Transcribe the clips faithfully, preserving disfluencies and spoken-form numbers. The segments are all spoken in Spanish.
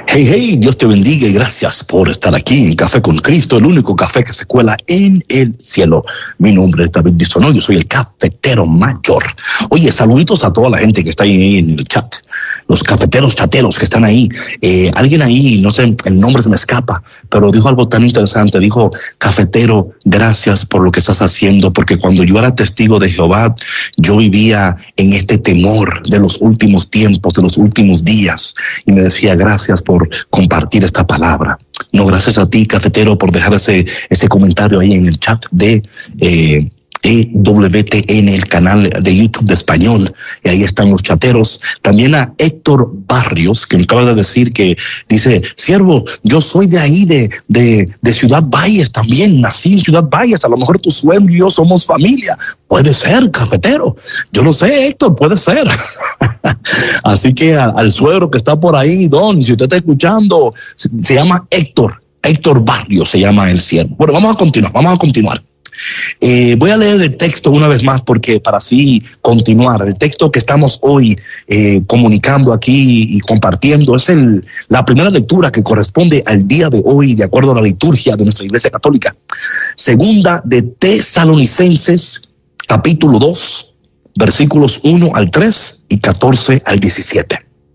Hey, hey, Dios te bendiga y gracias por estar aquí en Café con Cristo, el único café que se cuela en el cielo. Mi nombre es David Bisonó, yo soy el cafetero mayor. Oye, saluditos a toda la gente que está ahí en el chat, los cafeteros chateros que están ahí. Eh, alguien ahí, no sé, el nombre se me escapa, pero dijo algo tan interesante. Dijo: cafetero, gracias por lo que estás haciendo, porque cuando yo era testigo de Jehová, yo vivía en este temor de los últimos tiempos, de los últimos días, y me decía, gracias por compartir esta palabra. No, gracias a ti, cafetero, por dejar ese, ese comentario ahí en el chat de eh, E W T N, el canal de YouTube de español, y ahí están los chateros. También a Héctor Barrios, que me acaba de decir que dice: siervo, yo soy de ahí, de, de, de Ciudad Valles también, nací en Ciudad Valles, a lo mejor tu suegro y yo somos familia. Puede ser, cafetero, yo no sé, Héctor, puede ser. Así que a, al suegro que está por ahí, don, si usted está escuchando, se, se llama Héctor, Héctor Barrios se llama el siervo. Bueno, vamos a continuar, vamos a continuar. Eh, voy a leer el texto una vez más porque para así continuar. El texto que estamos hoy eh, comunicando aquí y compartiendo es el, la primera lectura que corresponde al día de hoy, de acuerdo a la liturgia de nuestra Iglesia Católica. Segunda de Tesalonicenses, capítulo dos, versículos uno al tres y catorce al diecisiete.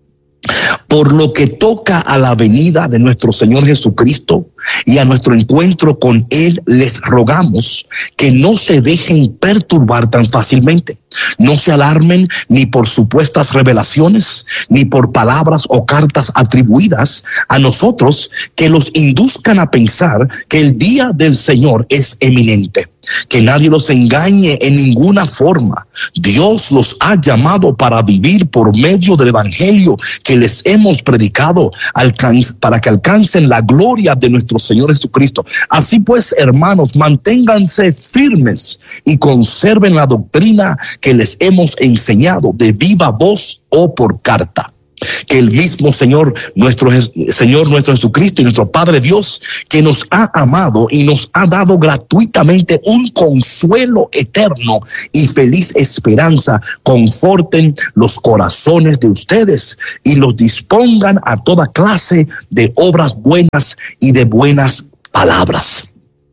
Por lo que toca a la venida de nuestro Señor Jesucristo y a nuestro encuentro con Él, les rogamos que no se dejen perturbar tan fácilmente. No se alarmen ni por supuestas revelaciones, ni por palabras o cartas atribuidas a nosotros que los induzcan a pensar que el día del Señor es eminente. Que nadie los engañe en ninguna forma. Dios los ha llamado para vivir por medio del evangelio que les hemos predicado, para que alcancen la gloria de nuestro Señor Jesucristo. Así pues, hermanos, manténganse firmes y conserven la doctrina que les hemos enseñado de viva voz o por carta. Que el mismo Señor, nuestro Señor, nuestro Jesucristo y nuestro Padre Dios, que nos ha amado y nos ha dado gratuitamente un consuelo eterno y feliz esperanza, conforten los corazones de ustedes y los dispongan a toda clase de obras buenas y de buenas palabras.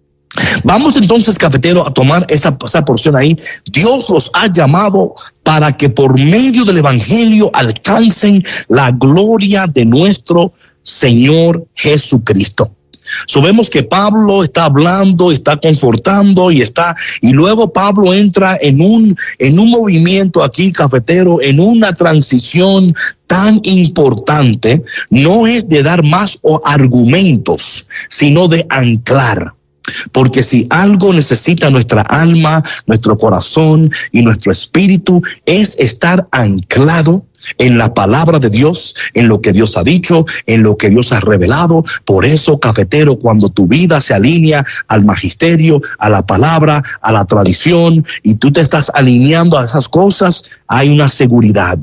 Vamos entonces, cafetero, a tomar esa, esa porción ahí. Dios los ha llamado para que por medio del evangelio alcancen la gloria de nuestro Señor Jesucristo. Sabemos que Pablo está hablando, está confortando y está, y luego Pablo entra en un, en un movimiento aquí, cafetero, en una transición tan importante. No es de dar más argumentos, sino de anclar. Porque si algo necesita nuestra alma, nuestro corazón y nuestro espíritu, es estar anclado en la palabra de Dios, en lo que Dios ha dicho, en lo que Dios ha revelado. Por eso, cafetero, cuando tu vida se alinea al magisterio, a la palabra, a la tradición, y tú te estás alineando a esas cosas, hay una seguridad.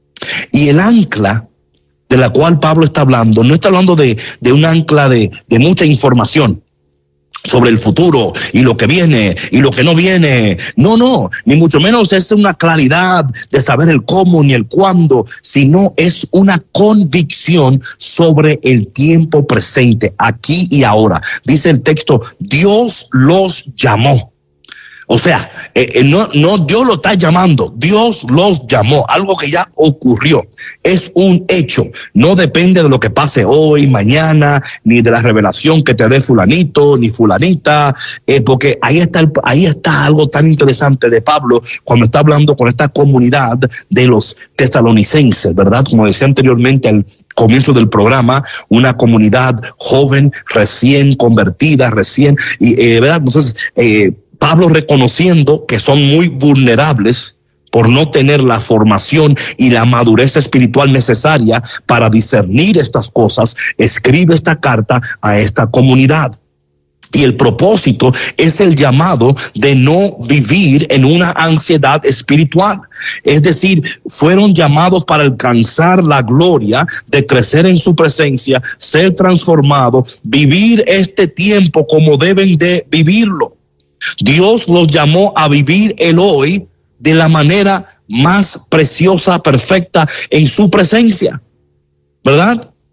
Y el ancla de la cual Pablo está hablando, no está hablando de, de un ancla de, de mucha información sobre el futuro y lo que viene y lo que no viene. No, no, ni mucho menos es una claridad de saber el cómo ni el cuándo, sino es una convicción sobre el tiempo presente, aquí y ahora. Dice el texto: Dios los llamó. O sea, eh, no, no, Dios lo está llamando, Dios los llamó, algo que ya ocurrió, es un hecho, no depende de lo que pase hoy, mañana, ni de la revelación que te dé fulanito, ni fulanita, eh, porque ahí está, el, ahí está algo tan interesante de Pablo cuando está hablando con esta comunidad de los tesalonicenses, ¿verdad? Como decía anteriormente al comienzo del programa, una comunidad joven, recién convertida, recién, y, eh, ¿verdad? Entonces, eh, Pablo, reconociendo que son muy vulnerables por no tener la formación y la madurez espiritual necesaria para discernir estas cosas, escribe esta carta a esta comunidad. Y el propósito es el llamado de no vivir en una ansiedad espiritual. Es decir, fueron llamados para alcanzar la gloria de crecer en su presencia, ser transformados, vivir este tiempo como deben de vivirlo. Dios los llamó a vivir el hoy de la manera más preciosa, perfecta en su presencia, ¿verdad?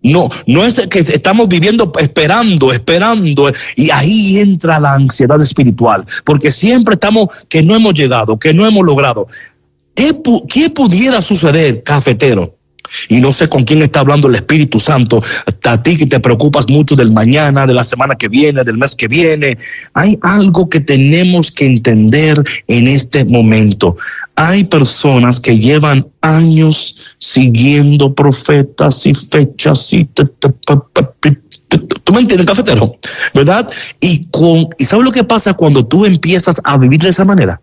No, no es que estamos viviendo esperando, esperando, y ahí entra la ansiedad espiritual, porque siempre estamos que no hemos llegado, que no hemos logrado. ¿Qué, qué pudiera suceder, cafetero? Y no sé con quién está hablando el Espíritu Santo, a ti que te preocupas mucho del mañana, de la semana que viene, del mes que viene. Hay algo que tenemos que entender en este momento. Hay personas que llevan años siguiendo profetas y fechas y te, te, te, te, tú me entiendes, cafetero, ¿verdad? Y con y ¿sabes lo que pasa cuando tú empiezas a vivir de esa manera?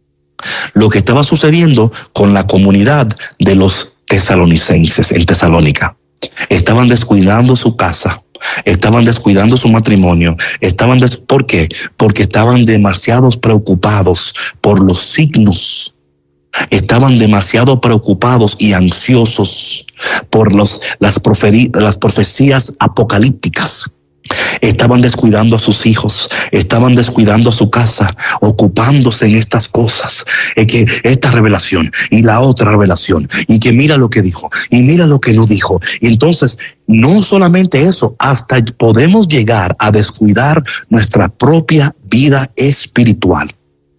Lo que estaba sucediendo con la comunidad de los tesalonicenses en Tesalónica. Estaban descuidando su casa, estaban descuidando su matrimonio, estaban des... ¿por qué? Porque estaban demasiado preocupados por los signos. Estaban demasiado preocupados y ansiosos por los, las, proferi, las profecías apocalípticas. Estaban descuidando a sus hijos, estaban descuidando a su casa, ocupándose en estas cosas, es que esta revelación y la otra revelación, y que mira lo que dijo, y mira lo que no dijo. Y entonces, no solamente eso, hasta podemos llegar a descuidar nuestra propia vida espiritual,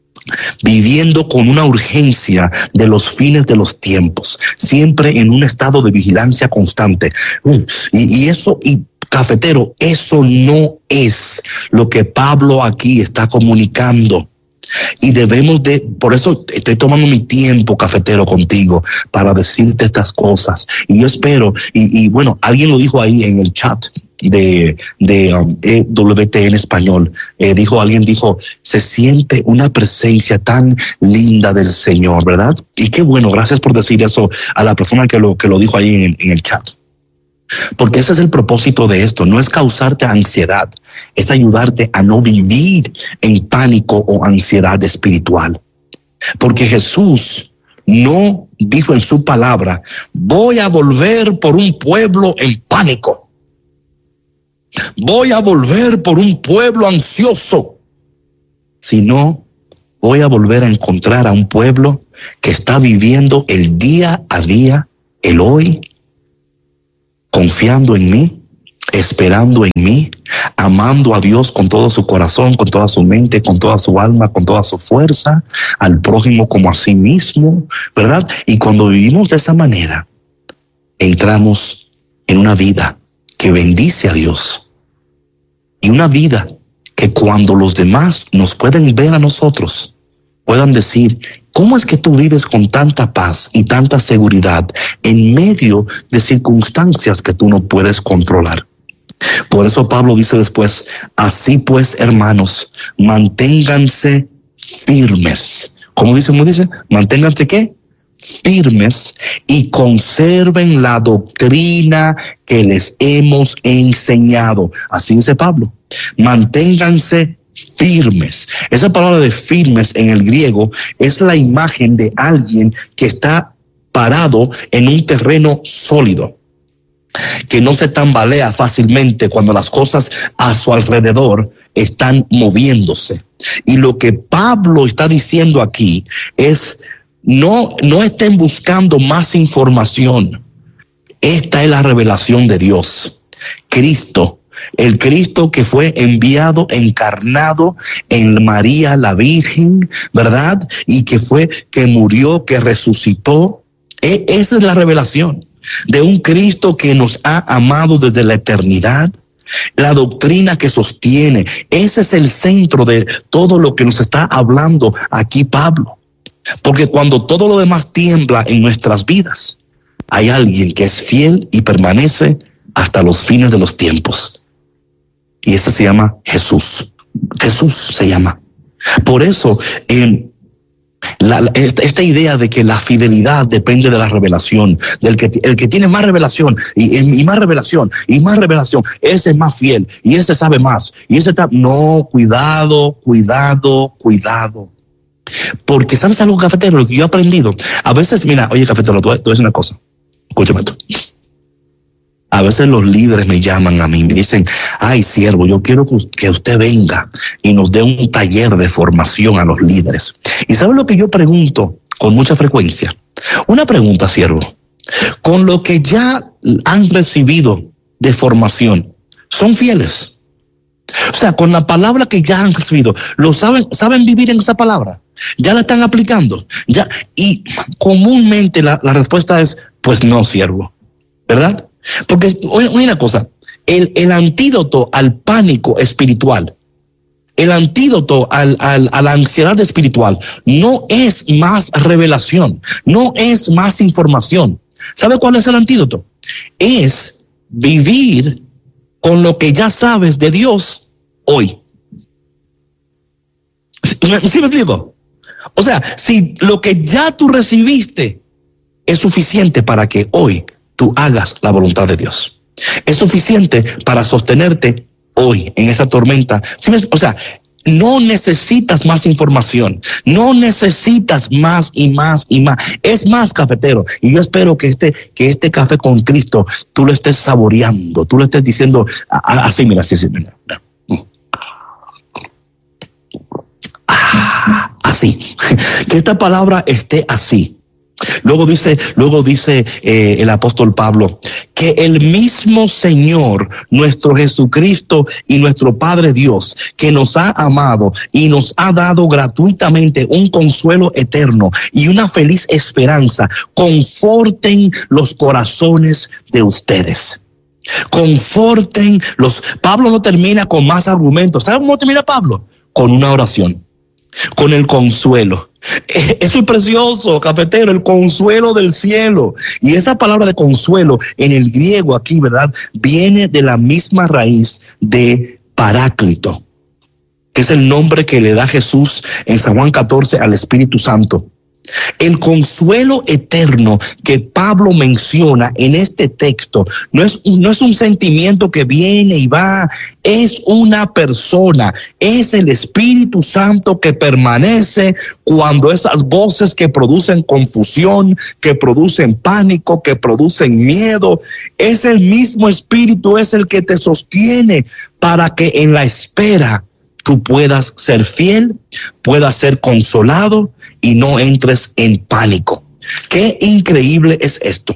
viviendo con una urgencia de los fines de los tiempos, siempre en un estado de vigilancia constante. Y, y eso, y cafetero, eso no es lo que Pablo aquí está comunicando. Y debemos de, por eso estoy tomando mi tiempo, cafetero, contigo, para decirte estas cosas. Y yo espero, y, y bueno, alguien lo dijo ahí en el chat de, de um, E W T en español, eh, dijo, alguien dijo, se siente una presencia tan linda del Señor, ¿verdad? Y qué bueno, gracias por decir eso a la persona que lo, que lo dijo ahí en, en el chat. Porque ese es el propósito de esto, no es causarte ansiedad, es ayudarte a no vivir en pánico o ansiedad espiritual. Porque Jesús no dijo en su palabra, voy a volver por un pueblo en pánico. Voy a volver por un pueblo ansioso. Sino, voy a volver a encontrar a un pueblo que está viviendo el día a día, el hoy, confiando en mí, esperando en mí, amando a Dios con todo su corazón, con toda su mente, con toda su alma, con toda su fuerza, al prójimo como a sí mismo, ¿verdad? Y cuando vivimos de esa manera, entramos en una vida que bendice a Dios y una vida que cuando los demás nos pueden ver a nosotros, puedan decir, ¿cómo es que tú vives con tanta paz y tanta seguridad en medio de circunstancias que tú no puedes controlar? Por eso Pablo dice después, así pues, hermanos, manténganse firmes. ¿Cómo dice? ¿Cómo dice? Manténganse ¿qué? Firmes y conserven la doctrina que les hemos enseñado. Así dice Pablo. Manténganse firmes. Esa palabra de firmes en el griego es la imagen de alguien que está parado en un terreno sólido, que no se tambalea fácilmente cuando las cosas a su alrededor están moviéndose. Y lo que Pablo está diciendo aquí es, no, no estén buscando más información. Esta es la revelación de Dios. Cristo, el Cristo que fue enviado, encarnado en María la Virgen, ¿verdad? Y que fue, que murió, que resucitó. E- esa es la revelación de un Cristo que nos ha amado desde la eternidad. La doctrina que sostiene, ese es el centro de todo lo que nos está hablando aquí Pablo. Porque cuando todo lo demás tiembla en nuestras vidas, hay alguien que es fiel y permanece hasta los fines de los tiempos. Y ese se llama Jesús. Jesús se llama. Por eso, eh, la, la, esta, esta idea de que la fidelidad depende de la revelación, del que el que tiene más revelación y, y más revelación y más revelación, ese es más fiel y ese sabe más y ese está. No, cuidado, cuidado, cuidado. Porque sabes algo, cafetero, lo que yo he aprendido. A veces, mira, oye, cafetero, tú, tú ves una cosa. Escúchame tú. A veces los líderes me llaman a mí, me dicen, ay, siervo, yo quiero que usted venga y nos dé un taller de formación a los líderes. ¿Y sabe lo que yo pregunto con mucha frecuencia? Una pregunta, siervo. Con lo que ya han recibido de formación son fieles. O sea, con la palabra que ya han recibido, lo saben, saben vivir en esa palabra, ya la están aplicando, ya, y comúnmente la, la respuesta es, pues no, siervo, ¿verdad? Porque, oye, una cosa, el, el antídoto al pánico espiritual, el antídoto al, al, a la ansiedad espiritual, no es más revelación, no es más información. ¿Sabe cuál es el antídoto? Es vivir con lo que ya sabes de Dios hoy. ¿Sí me explico? O sea, si lo que ya tú recibiste es suficiente para que hoy tú hagas la voluntad de Dios, es suficiente para sostenerte hoy en esa tormenta. ¿Sí me, o sea, no necesitas más información, no necesitas más y más y más. Es más, cafetero, y yo espero que este, que este café con Cristo tú lo estés saboreando, tú lo estés diciendo así, mira, así, así, mira. Ah, así, que esta palabra esté así. Luego dice, luego dice eh, el apóstol Pablo, que el mismo Señor, nuestro Jesucristo y nuestro Padre Dios, que nos ha amado y nos ha dado gratuitamente un consuelo eterno y una feliz esperanza, conforten los corazones de ustedes. Conforten los. Pablo no termina con más argumentos. ¿Saben cómo termina Pablo? Con una oración, con el consuelo. Eso es precioso, cafetero, el consuelo del cielo. Y esa palabra de consuelo en el griego aquí, ¿verdad?, viene de la misma raíz de Paráclito, que es el nombre que le da Jesús en San Juan catorce al Espíritu Santo. El consuelo eterno que Pablo menciona en este texto no es, no es un sentimiento que viene y va, es una persona, es el Espíritu Santo que permanece cuando esas voces que producen confusión, que producen pánico, que producen miedo, es el mismo Espíritu, es el que te sostiene para que en la espera tú puedas ser fiel, puedas ser consolado y no entres en pánico. Qué increíble es esto.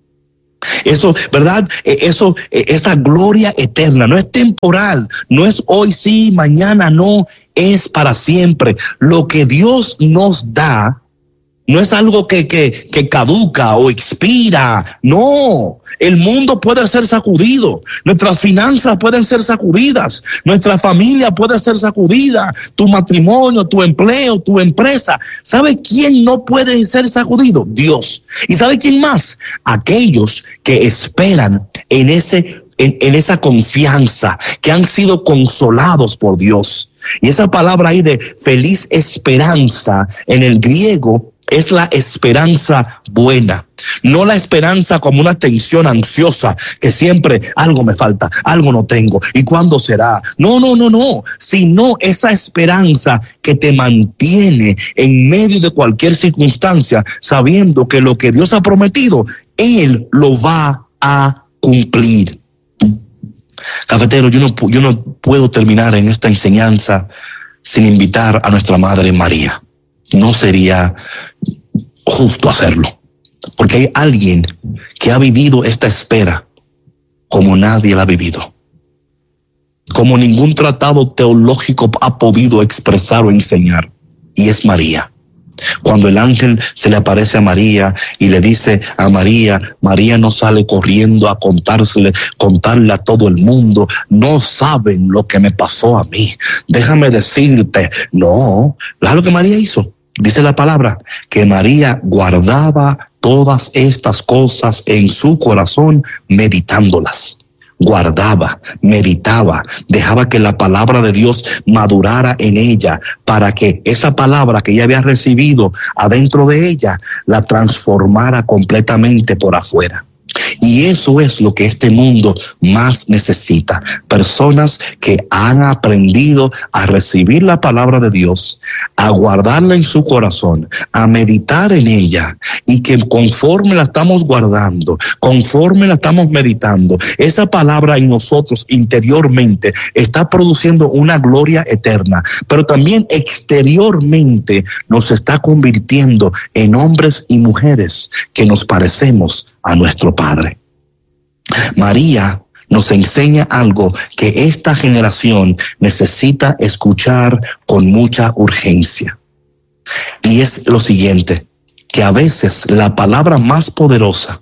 Eso, ¿verdad? Eso, esa gloria eterna, no es temporal, no es hoy sí, mañana no, es para siempre. Lo que Dios nos da no es algo que, que, que caduca o expira, no. El mundo puede ser sacudido, nuestras finanzas pueden ser sacudidas, nuestra familia puede ser sacudida, tu matrimonio, tu empleo, tu empresa. ¿Sabe quién no puede ser sacudido? Dios. ¿Y sabe quién más? Aquellos que esperan en ese, en, en esa confianza, que han sido consolados por Dios. Y esa palabra ahí de feliz esperanza en el griego es la esperanza buena, no la esperanza como una tensión ansiosa que siempre algo me falta, algo no tengo, ¿y cuándo será? No, no, no, no, sino esa esperanza que te mantiene en medio de cualquier circunstancia, sabiendo que lo que Dios ha prometido, Él lo va a cumplir. Cafetero, yo no, yo no puedo terminar en esta enseñanza sin invitar a nuestra Madre María. No sería justo hacerlo, porque hay alguien que ha vivido esta espera como nadie la ha vivido, como ningún tratado teológico ha podido expresar o enseñar, y es María. Cuando el ángel se le aparece a María y le dice a María, María no sale corriendo a contársele, contarle a todo el mundo, no saben lo que me pasó a mí, déjame decirte, no, ¿sabes lo que María hizo? Dice la palabra que María guardaba todas estas cosas en su corazón, meditándolas. Guardaba, meditaba, dejaba que la palabra de Dios madurara en ella para que esa palabra que ella había recibido adentro de ella la transformara completamente por afuera. Y eso es lo que este mundo más necesita. Personas que han aprendido a recibir la palabra de Dios, a guardarla en su corazón, a meditar en ella, y que conforme la estamos guardando, conforme la estamos meditando, esa palabra en nosotros interiormente está produciendo una gloria eterna, pero también exteriormente nos está convirtiendo en hombres y mujeres que nos parecemos a nuestro Padre. María nos enseña algo que esta generación necesita escuchar con mucha urgencia. Y es lo siguiente, que a veces la palabra más poderosa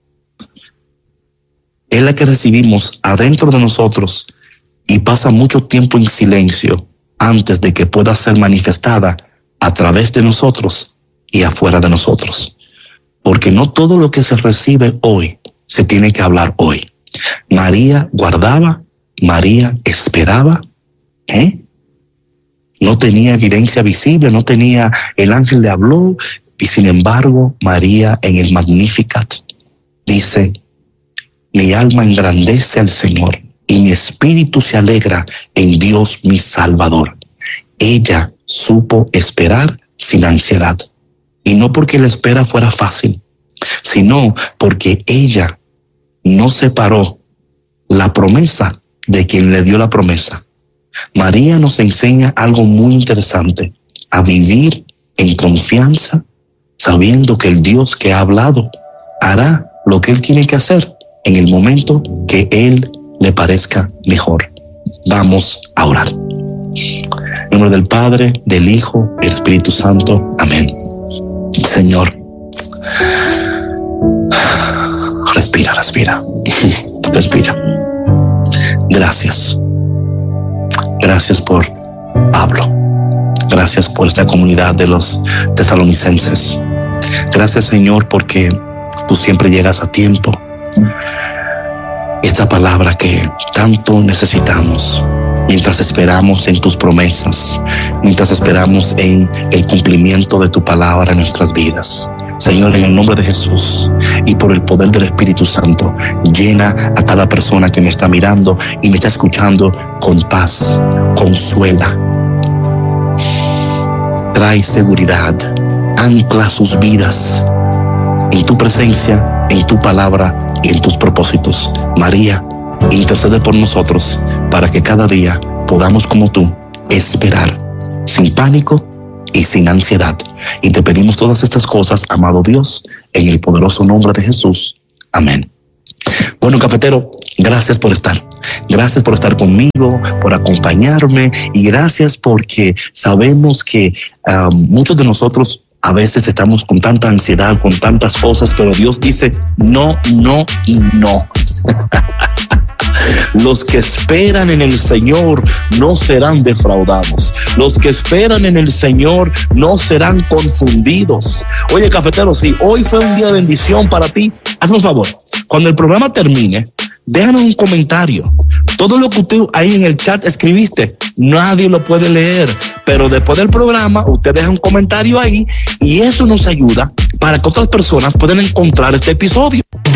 es la que recibimos adentro de nosotros y pasa mucho tiempo en silencio antes de que pueda ser manifestada a través de nosotros y afuera de nosotros. Porque no todo lo que se recibe hoy se tiene que hablar hoy. María guardaba, María esperaba, ¿eh? No tenía evidencia visible, no tenía, el ángel le habló, y sin embargo, María en el Magnificat dice: mi alma engrandece al Señor y mi espíritu se alegra en Dios mi Salvador. Ella supo esperar sin ansiedad. Y no porque la espera fuera fácil, sino porque ella no separó la promesa de quien le dio la promesa. María nos enseña algo muy interesante: a vivir en confianza, sabiendo que el Dios que ha hablado hará lo que Él tiene que hacer en el momento que Él le parezca mejor. Vamos a orar. En nombre del Padre, del Hijo, del Espíritu Santo. Amén. Señor, respira, respira, respira. Gracias. Gracias por Pablo. Gracias por esta comunidad de los tesalonicenses. Gracias, Señor, porque tú siempre llegas a tiempo. Esta palabra que tanto necesitamos mientras esperamos en tus promesas, mientras esperamos en el cumplimiento de tu palabra en nuestras vidas. Señor, en el nombre de Jesús y por el poder del Espíritu Santo, llena a cada persona que me está mirando y me está escuchando con paz, consuela, trae seguridad, ancla sus vidas en tu presencia, en tu palabra y en tus propósitos. María, intercede por nosotros para que cada día podamos, como tú, esperar sin pánico y sin ansiedad. Y te pedimos todas estas cosas, amado Dios, en el poderoso nombre de Jesús. Amén. Bueno, cafetero, gracias por estar. Gracias por estar conmigo, por acompañarme, y gracias porque sabemos que um, muchos de nosotros a veces estamos con tanta ansiedad, con tantas cosas, pero Dios dice no, no y no. Los que esperan en el Señor no serán defraudados. Los que esperan en el Señor no serán confundidos. Oye, cafetero, si hoy fue un día de bendición para ti, hazme un favor. Cuando el programa termine, déjanos un comentario. Todo lo que usted ahí en el chat escribiste, nadie lo puede leer, pero después del programa usted deja un comentario ahí y eso nos ayuda para que otras personas puedan encontrar este episodio.